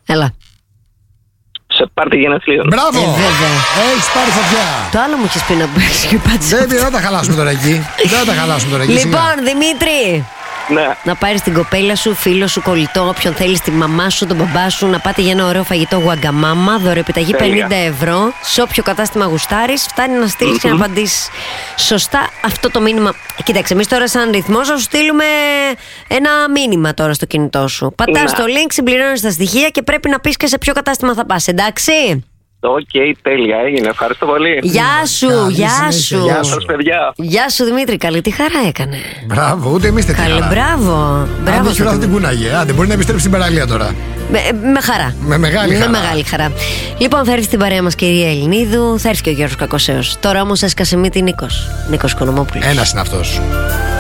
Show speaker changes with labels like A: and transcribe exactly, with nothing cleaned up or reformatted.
A: Έλα.
B: Σε πάρτι γενεθλίων.
C: Μπράβο!
A: Ε, βέβαια.
C: Έχεις πάρει φωτιά.
A: Το άλλο μου έχεις πει να παίξεις και πάτησε.
C: Δεν δεν τα χαλάσουμε τώρα εκεί. Δεν θα τα χαλάσουμε τώρα εκεί.
A: Λοιπόν, Δημήτρη,
B: Ναι.
A: να πάρεις την κοπέλα σου, φίλο σου, κολλητό, όποιον θέλεις, τη μαμά σου, τον μπαμπά σου, να πάτε για ένα ωραίο φαγητό γουαγκαμάμα, δωρεοεπιταγή
B: Τέλεια.
A: πενήντα ευρώ, σε όποιο κατάστημα γουστάρεις, φτάνει να στείλεις και να απαντήσεις σωστά αυτό το μήνυμα. Κοίταξε, εμείς τώρα σαν ρυθμός θα σου στείλουμε ένα μήνυμα τώρα στο κινητό σου. Πατάς
B: Να.
A: το link, συμπληρώνεις τα στοιχεία και πρέπει να πεις και σε ποιο κατάστημα θα πας, εντάξει?
B: Οκ, okay, τέλεια, έγινε. Ευχαριστώ πολύ.
A: Γεια σου,
C: Καλή
A: γεια
C: συνέχεια,
A: σου.
C: γεια σου.
B: Σας, παιδιά.
A: Γεια σου Δημήτρη, καλή τι χαρά έκανε.
C: Μπράβο, ούτε εμείς τέτοια.
A: Καλή, μπράβο.
C: Αν
A: Μπράβο
C: δεν
A: στο
C: χειρά θα την κούναγε. Άντε, μπορεί να επιστρέψει στην παραλία τώρα.
A: Με, με χαρά.
C: Με μεγάλη χαρά.
A: Με μεγάλη χαρά. Λοιπόν, θα έρθει στην παρέα μας κυρία Ελληνίδου, θα έρθει και ο Γιώργος Κακοσέος. Τώρα όμως έσκασε μύτη Νίκος. Νίκος Οικονομόπουλος.
C: Ένας είναι αυτός.